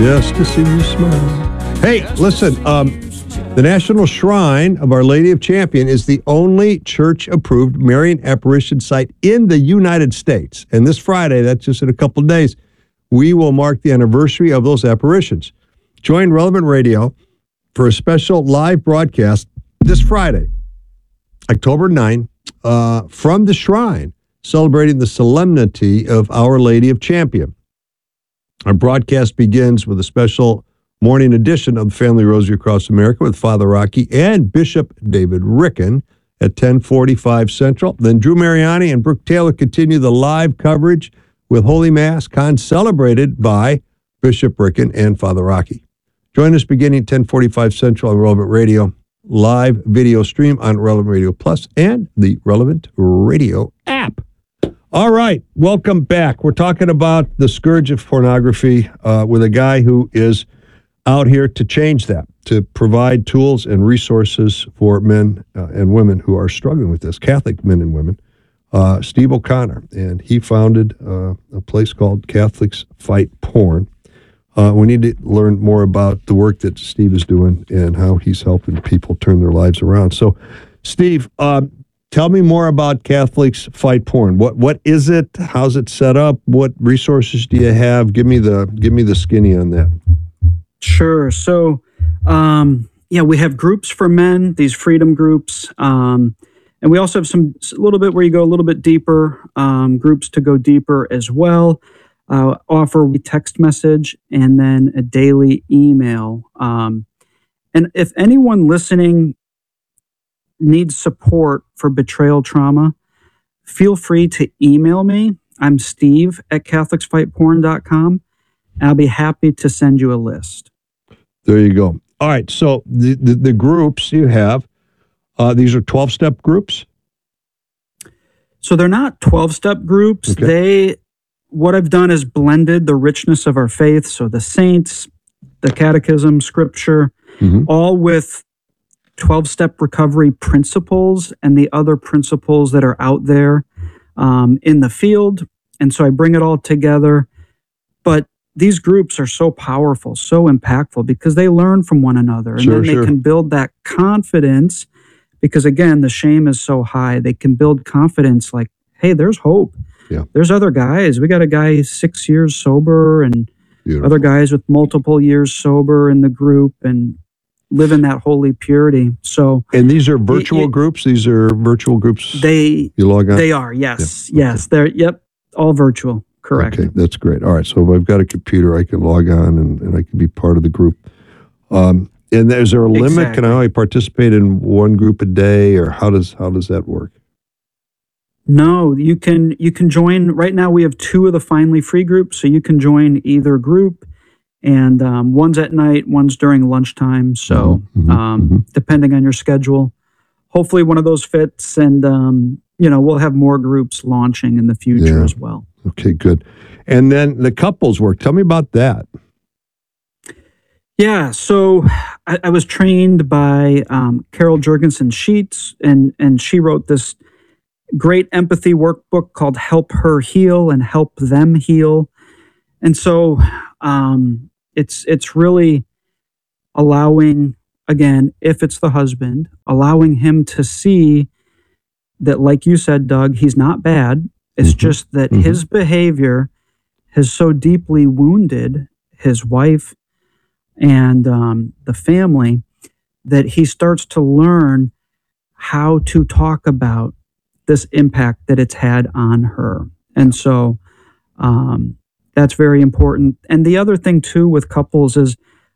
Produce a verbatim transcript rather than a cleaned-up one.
just to see you smile. Hey, listen, um, the National Shrine of Our Lady of Champion is the only church-approved Marian apparition site in the United States. And this Friday, that's just in a couple of days, we will mark the anniversary of those apparitions. Join Relevant Radio for a special live broadcast this Friday, October ninth, uh, from the shrine, celebrating the solemnity of Our Lady of Champion. Our broadcast begins with a special morning edition of the Family Rosary Across America with Father Rocky and Bishop David Ricken at ten forty-five Central. Then Drew Mariani and Brooke Taylor continue the live coverage with Holy Mass con-celebrated by Bishop Ricken and Father Rocky. Join us beginning at ten forty-five Central on Relevant Radio, live video stream on Relevant Radio Plus and the Relevant Radio app. All right, welcome back. We're talking about the scourge of pornography uh, with a guy who is out here to change that, to provide tools and resources for men uh, and women who are struggling with this, Catholic men and women, uh, Steve O'Connor. And he founded uh, a place called Catholics Fight Porn. Uh, we need to learn more about the work that Steve is doing and how he's helping people turn their lives around. So, Steve, uh, tell me more about Catholics Fight Porn. What what is it? How's it set up? What resources do you have? Give me the give me the skinny on that. Sure. So, um, yeah, we have groups for men, these freedom groups. Um, and we also have some, a little bit where you go a little bit deeper, um, groups to go deeper as well. Uh, offer a text message and then a daily email. Um, and if anyone listening needs support for betrayal trauma, feel free to email me. I'm Steve at Catholics Fight Porn dot com. And I'll be happy to send you a list. There you go. All right. So the, the, the groups you have, uh, these are twelve-step groups? So they're not twelve-step groups. Okay. They, what I've done is blended the richness of our faith. So the saints, the catechism, scripture, mm-hmm. all with twelve-step recovery principles and the other principles that are out there um, in the field. And so I bring it all together. But these groups are so powerful, so impactful because they learn from one another. And sure, then they sure. can build that confidence because, again, the shame is so high. They can build confidence like, hey, there's hope. Yeah. There's other guys. We got a guy six years sober and Beautiful. Other guys with multiple years sober in the group and live in that holy purity. So, and these are virtual it, it, groups? These are virtual groups they, you log on? They are, yes. Yeah. Yes, they're, yep, all virtual. Correct. Okay, that's great. All right, so if I've got a computer, I can log on and, and I can be part of the group. Um, and is there a limit? Exactly. Can I only participate in one group a day, or how does how does that work? No, you can you can join. Right now, we have two of the Finally Free groups, so you can join either group. And um, one's at night, one's during lunchtime. So mm-hmm, um, mm-hmm. depending on your schedule, hopefully one of those fits, and um, you know we'll have more groups launching in the future yeah. as well. Okay, good. And then the couples work. Tell me about that. Yeah, so I, I was trained by um, Carol Jurgensen Sheets, and and she wrote this great empathy workbook called Help Her Heal and Help Them Heal. And so um, it's it's really allowing, again, if it's the husband, allowing him to see that, like you said, Doug, he's not bad. It's mm-hmm. just that mm-hmm. his behavior has so deeply wounded his wife and um, the family that he starts to learn how to talk about this impact that it's had on her. And so um, that's very important. And the other thing, too, with couples is